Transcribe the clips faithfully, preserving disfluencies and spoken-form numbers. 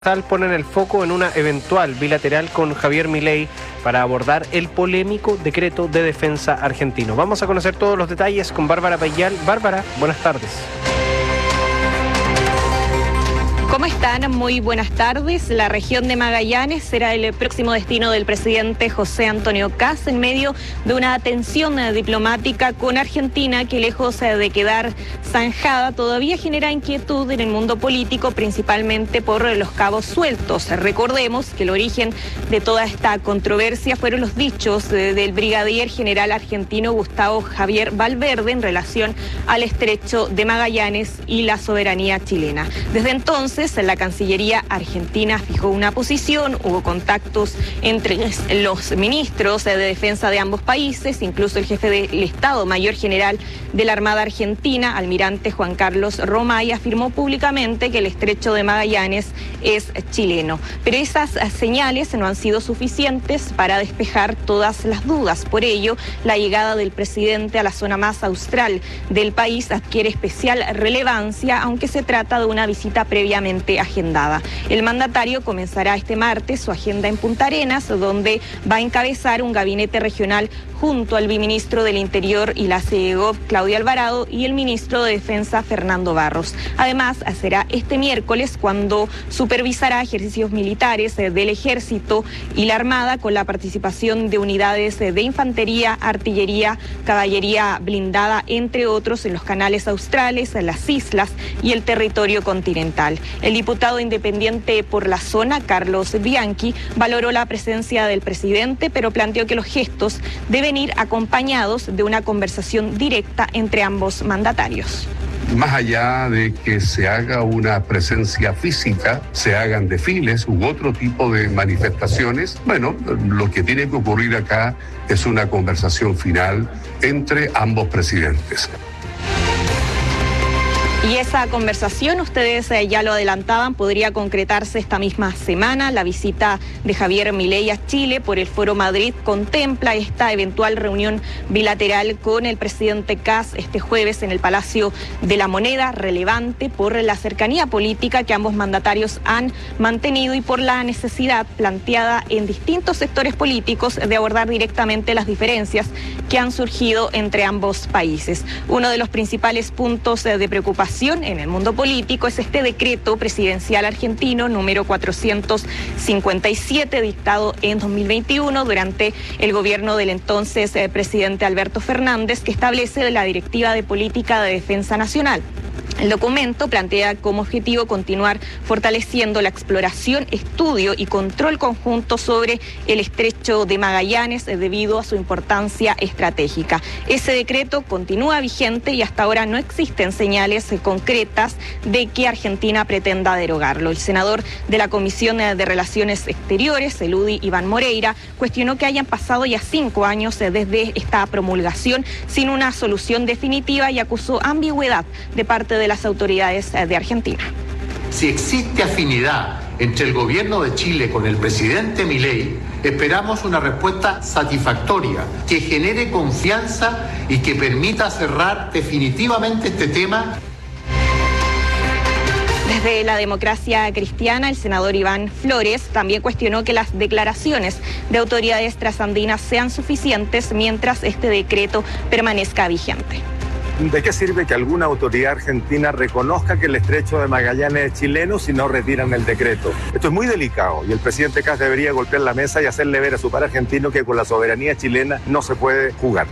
Ponen el foco en una eventual bilateral con Javier Milei para abordar el polémico decreto de defensa argentino. Vamos a conocer todos los detalles con Bárbara Payal. Bárbara, buenas tardes. ¿Cómo están? Muy buenas tardes. La región de Magallanes será el próximo destino del presidente José Antonio Kast en medio de una tensión diplomática con Argentina que, lejos de quedar zanjada, todavía genera inquietud en el mundo político, principalmente por los cabos sueltos. Recordemos que el origen de toda esta controversia fueron los dichos del brigadier general argentino Gustavo Javier Valverde en relación al estrecho de Magallanes y la soberanía chilena. Desde entonces, la Cancillería argentina fijó una posición, hubo contactos entre los ministros de defensa de ambos países, incluso el jefe del Estado Mayor General de la Armada Argentina, almirante Juan Carlos Romay, afirmó públicamente que el estrecho de Magallanes es chileno. Pero esas señales no han sido suficientes para despejar todas las dudas. Por ello, la llegada del presidente a la zona más austral del país adquiere especial relevancia, aunque se trata de una visita previamente agendada. El mandatario comenzará este martes su agenda en Punta Arenas, donde va a encabezar un gabinete regional junto al viceministro del Interior y la C E G O P, Claudio Alvarado, y el ministro de Defensa, Fernando Barros. Además, será este miércoles cuando supervisará ejercicios militares del Ejército y la Armada con la participación de unidades de infantería, artillería, caballería blindada, entre otros, en los canales australes, en las islas y el territorio continental. El diputado independiente por la zona, Carlos Bianchi, valoró la presencia del presidente, pero planteó que los gestos deben ir acompañados de una conversación directa entre ambos mandatarios. Más allá de que se haga una presencia física, se hagan desfiles u otro tipo de manifestaciones, bueno, lo que tiene que ocurrir acá es una conversación final entre ambos presidentes. Y esa conversación, ustedes eh, ya lo adelantaban, podría concretarse esta misma semana. La visita de Javier Milei a Chile por el Foro Madrid contempla esta eventual reunión bilateral con el presidente Kast este jueves en el Palacio de la Moneda, relevante por la cercanía política que ambos mandatarios han mantenido y por la necesidad planteada en distintos sectores políticos de abordar directamente las diferencias que han surgido entre ambos países. Uno de los principales puntos eh, de preocupación en el mundo político es este decreto presidencial argentino número cuatrocientos cincuenta y siete, dictado en dos mil veintiuno durante el gobierno del entonces eh, presidente Alberto Fernández, que establece la Directiva de Política de Defensa Nacional. El documento plantea como objetivo continuar fortaleciendo la exploración, estudio y control conjunto sobre el estrecho de Magallanes debido a su importancia estratégica. Ese decreto continúa vigente y hasta ahora no existen señales concretas de que Argentina pretenda derogarlo. El senador de la Comisión de Relaciones Exteriores, el U D I, Iván Moreira, cuestionó que hayan pasado ya cinco años desde esta promulgación sin una solución definitiva y acusó ambigüedad de parte de las autoridades de Argentina. Si existe afinidad entre el gobierno de Chile con el presidente Milei, esperamos una respuesta satisfactoria que genere confianza y que permita cerrar definitivamente este tema. Desde la Democracia Cristiana, el senador Iván Flores también cuestionó que las declaraciones de autoridades trasandinas sean suficientes mientras este decreto permanezca vigente. ¿De qué sirve que alguna autoridad argentina reconozca que el estrecho de Magallanes es chileno si no retiran el decreto? Esto es muy delicado y el presidente Kast debería golpear la mesa y hacerle ver a su par argentino que con la soberanía chilena no se puede jugar.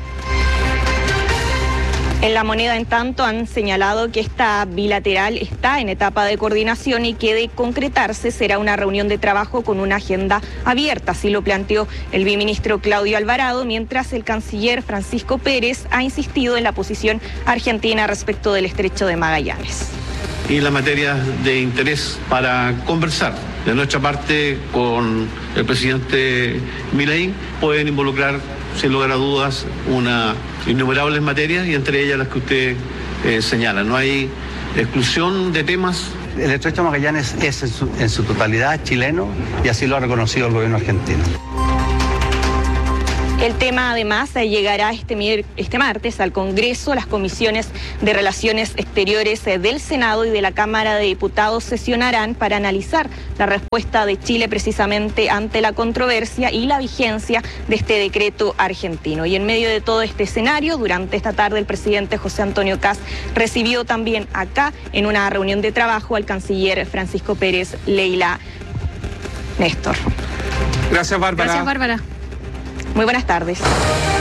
En La Moneda, en tanto, han señalado que esta bilateral está en etapa de coordinación y que de concretarse será una reunión de trabajo con una agenda abierta. Así lo planteó el viceministro Claudio Alvarado, mientras el canciller Francisco Pérez ha insistido en la posición argentina respecto del estrecho de Magallanes. Y la materia de interés para conversar. De nuestra parte, con el presidente Milei, pueden involucrar, sin lugar a dudas, una innumerables materias y entre ellas las que usted eh, señala. No hay exclusión de temas. El estrecho de Magallanes es en su, en su totalidad chileno y así lo ha reconocido el gobierno argentino. El tema además llegará este, este martes al Congreso. Las comisiones de Relaciones Exteriores del Senado y de la Cámara de Diputados sesionarán para analizar la respuesta de Chile precisamente ante la controversia y la vigencia de este decreto argentino. Y en medio de todo este escenario, durante esta tarde el presidente José Antonio Kast recibió también acá en una reunión de trabajo al canciller Francisco Pérez Leila. Néstor. Gracias, Bárbara. Gracias, Bárbara. Muy buenas tardes.